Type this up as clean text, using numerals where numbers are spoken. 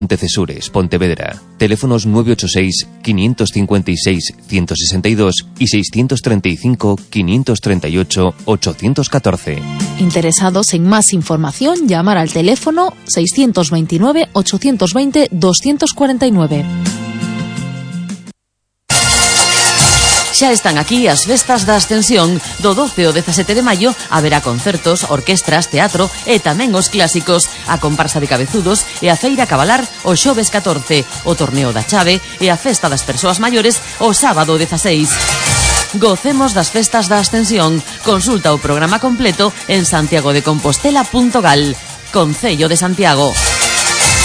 Montecesures, Pontevedra. Teléfonos 986 556 162 y 635 538 814. Interesados en más información, llamar al teléfono 629 820 249. Xa están aquí as festas da Ascensión. Do 12 ao 17 de maio haberá concertos, orquestras, teatro e tamén os clásicos, a comparsa de cabezudos e a feira cabalar o xoves 14, o torneo da chave e a festa das persoas maiores o sábado 16. Gocemos das festas da Ascensión. Consulta o programa completo en santiagodecompostela.gal. Concello de Santiago.